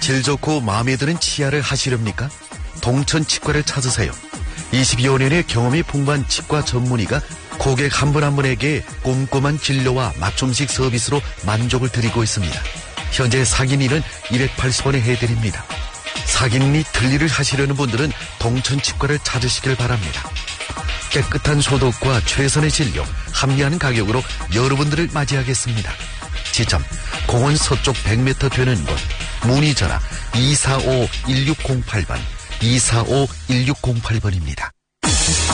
질 좋고 마음에 드는 치아를 하시렵니까? 동천 치과를 찾으세요. 22여 년의 경험이 풍부한 치과 전문의가 고객 한 분 한 분에게 꼼꼼한 진료와 맞춤식 서비스로 만족을 드리고 있습니다. 현재 사기니는 280원에 해드립니다. 사기니 틀니를 하시려는 분들은 동천 치과를 찾으시길 바랍니다. 깨끗한 소독과 최선의 진료, 합리한 가격으로 여러분들을 맞이하겠습니다. 지점, 공원 서쪽 100m 되는 곳, 문의 전화 245-1608번, 245-1608번입니다.